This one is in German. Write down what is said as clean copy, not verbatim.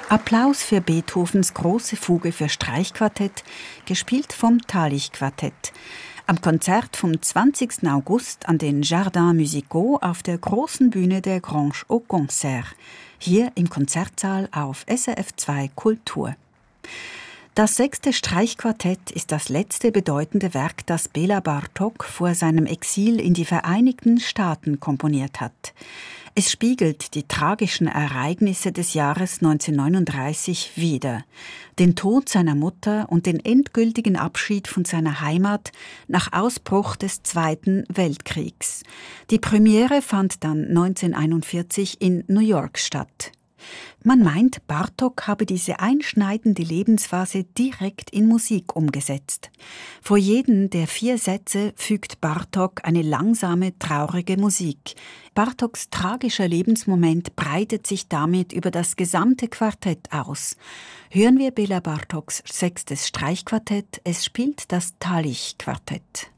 Applaus für Beethovens große Fuge für Streichquartett, gespielt vom Talich-Quartett. Am Konzert vom 20. August an den Jardins Musicaux auf der großen Bühne der Grange au Concert, hier im Konzertsaal auf SRF 2 Kultur. Das 6. Streichquartett ist das letzte bedeutende Werk, das Bela Bartók vor seinem Exil in die Vereinigten Staaten komponiert hat. Es spiegelt die tragischen Ereignisse des Jahres 1939 wider. Den Tod seiner Mutter und den endgültigen Abschied von seiner Heimat nach Ausbruch des Zweiten Weltkriegs. Die Premiere fand dann 1941 in New York statt. Man meint, Bartók habe diese einschneidende Lebensphase direkt in Musik umgesetzt. Vor jedem der 4 Sätze fügt Bartók eine langsame, traurige Musik. Bartóks tragischer Lebensmoment breitet sich damit über das gesamte Quartett aus. Hören wir Bela Bartóks 6. Streichquartett, es spielt das Talich-Quartett.